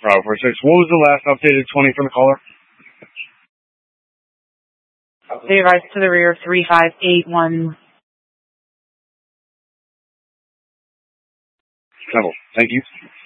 Bravo 46. What was the last updated 20 for the caller? They advised to the rear 3581. Thank you.